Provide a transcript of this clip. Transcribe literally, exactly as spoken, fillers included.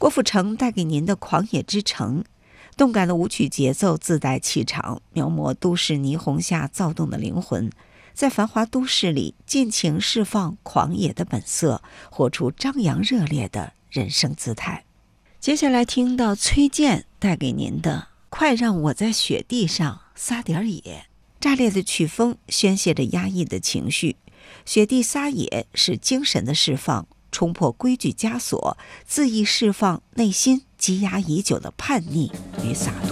郭富城带给您的《狂野之城》，动感的舞曲节奏自带气场，描摹都市霓虹下躁动的灵魂，在繁华都市里尽情释放狂野的本色，活出张扬热烈的人生姿态。接下来听到崔健带给您的《快让我在雪地上撒点野》，炸裂的曲风宣泄着压抑的情绪，雪地撒野是精神的释放，冲破规矩枷锁，恣意释放内心积压已久的叛逆与洒脱。